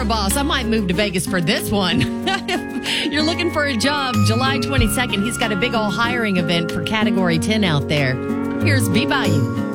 a boss. I might move to Vegas for this one. If you're looking for a job, July 22nd, he's got a big old hiring event for Category 10 out there. Here's Be By You.